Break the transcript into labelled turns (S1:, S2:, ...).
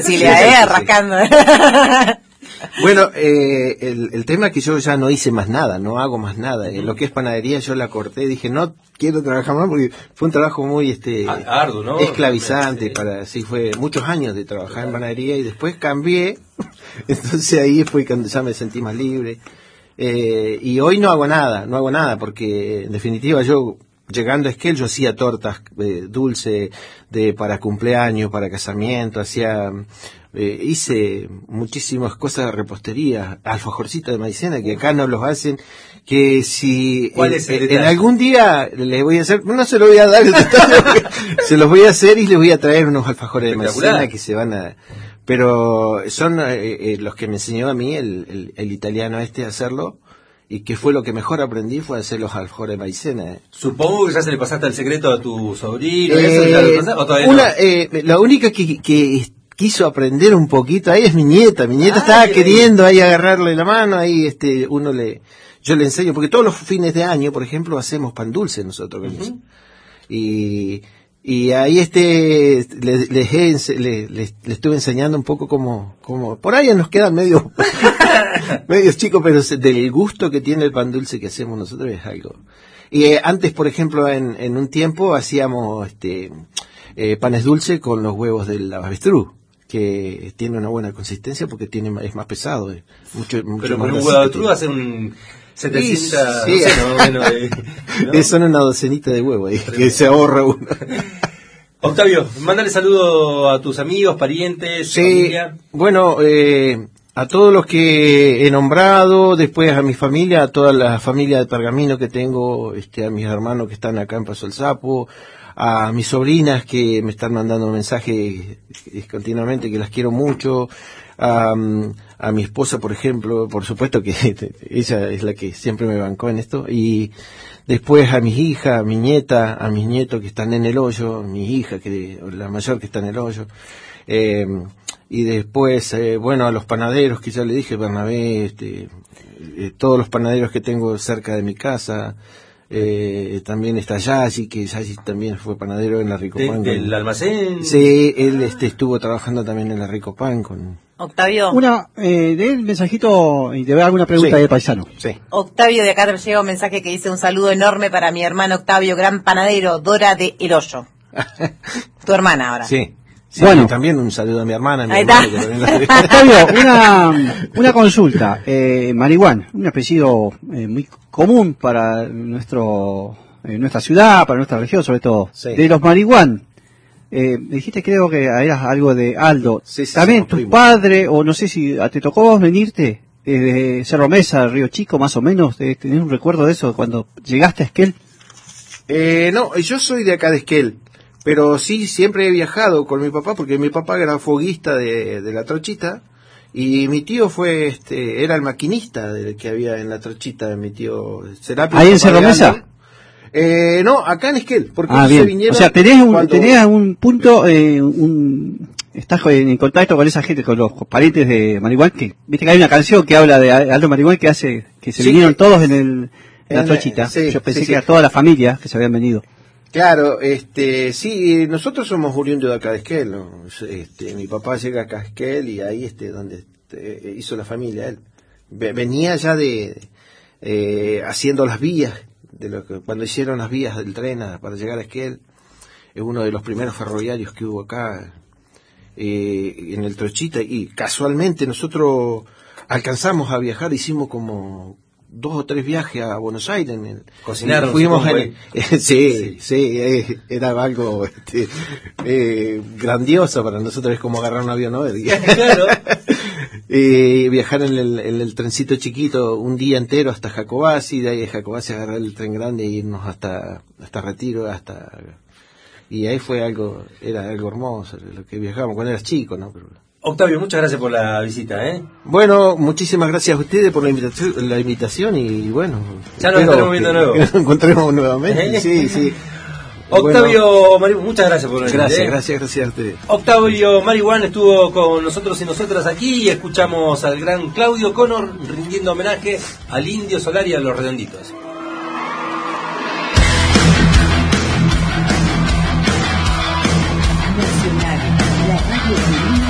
S1: Cecilia, rascando.
S2: Bueno, el tema es que yo ya no hice más nada, no hago más nada. En lo que es panadería yo la corté, dije no quiero trabajar más porque fue un trabajo muy
S3: arduo, ¿no?
S2: esclavizante, sí, fue muchos años de trabajar en panadería y después cambié, entonces ahí fue cuando ya me sentí más libre. Y hoy no hago nada porque en definitiva yo llegando a Esquel yo hacía tortas dulce para cumpleaños, para casamiento, hice muchísimas cosas de repostería, alfajorcitos de maicena que acá no los hacen, que si en algún día les voy a hacer, no se lo voy a dar, se los voy a hacer y les voy a traer unos alfajores de maicena que se van a... Pero son los que me enseñó a mí el italiano a hacerlo. Y que fue lo que mejor aprendí fue hacer los alfajores de maicena.
S3: Supongo que ya se le pasaste el secreto a tu sobrino. ¿O todavía no?
S2: La única que quiso aprender un poquito ahí es mi nieta. Mi nieta estaba queriendo ahí agarrarle la mano. Ahí yo le enseño, porque todos los fines de año, por ejemplo, hacemos pan dulce nosotros. Y ahí le estuve enseñando un poco como por ahí nos quedan medios chicos, pero del gusto que tiene el pan dulce que hacemos nosotros es algo. Y antes, por ejemplo, en un tiempo hacíamos panes dulces con los huevos del avestruz, que tiene una buena consistencia porque es más pesado, mucho
S3: pero
S2: más
S3: con un huevo de avestruz hace un 700, ¿no?
S2: Son una docenita de huevo ahí, que se ahorra uno.
S3: Octavio, mándale saludo a tus amigos, parientes, familia.
S2: Bueno, a todos los que he nombrado, después a mi familia, a toda la familia de Pergamino que tengo, a mis hermanos que están acá en Paso del Sapo, a mis sobrinas que me están mandando mensajes continuamente, que las quiero mucho, a mi esposa, por ejemplo, por supuesto que ella es la que siempre me bancó en esto, y después a mis hijas, a mi nieta, a mis nietos que están en el hoyo, mi hija, la mayor que está en el hoyo, y después, a los panaderos que ya le dije, Bernabé, todos los panaderos que tengo cerca de mi casa, también está Yassi, que Yassi también fue panadero en la Ricopan.
S3: ¿Del almacén?
S2: Sí, él estuvo trabajando también en la Ricopan con...
S1: Octavio.
S4: De el mensajito y te veo alguna pregunta del paisano.
S2: Sí.
S1: Octavio, de acá te llega un mensaje que dice un saludo enorme para mi hermano Octavio, gran panadero, Dora de El Hoyo. Tu hermana ahora.
S2: Sí. Sí,
S4: bueno,
S2: también un saludo a mi hermana.
S4: Octavio, una consulta. Marihuán, un apellido muy común para nuestra ciudad, para nuestra región, sobre todo. Sí. De los marihuán, dijiste creo que eras algo de Aldo.
S2: Sí,
S4: también tu padre, o no sé si te tocó vos venirte desde Cerro Mesa, Río Chico, más o menos, ¿tenés un recuerdo de eso cuando llegaste a Esquel?
S2: No, yo soy de acá de Esquel. Pero sí, siempre he viajado con mi papá, porque mi papá era foguista de la Trochita, y mi tío era el maquinista del que había en la Trochita, mi tío Serapio.
S4: ¿Ahí en Cerro Mesa?
S2: No, acá en Esquel, porque
S4: se
S2: vinieron...
S4: O sea, tenés un punto, estás en contacto con esa gente, con los parientes de Marihuán, que viste que hay una canción que habla de Aldo Marihuán que hace que se vinieron todos en la Trochita. Yo pensé que era toda la familia que se habían venido.
S2: Claro, sí, nosotros somos oriundos de acá de Esquel, ¿no? Mi papá llega acá a Esquel y ahí donde hizo la familia él. Venía ya haciendo las vías, cuando hicieron las vías del tren para llegar a Esquel, es uno de los primeros ferroviarios que hubo acá en el Trochita, y casualmente nosotros alcanzamos a viajar, hicimos como 2 o 3 viajes a Buenos Aires.
S3: Cocinaron.
S2: Fuimos sí, era algo grandioso para nosotros, es como agarrar un avión, ¿no?
S3: Claro.
S2: Viajar en el trencito chiquito un día entero hasta Jacobasi, de ahí de Jacobasi agarrar el tren grande e irnos hasta Retiro, y ahí era algo hermoso, lo que viajábamos cuando eras chico, ¿no? Pero,
S3: Octavio, muchas gracias por la visita,
S2: Bueno, muchísimas gracias a ustedes por la invitación y bueno...
S3: Ya nos estaremos viendo de nuevo.
S2: Que nos encontremos nuevamente, sí.
S3: Octavio Marihuán, muchas gracias por venir.
S2: Gracias a ustedes.
S3: Octavio Marihuán estuvo con nosotros y nosotras aquí y escuchamos al gran Claudio Connor rindiendo homenaje al Indio Solar y a los Redonditos.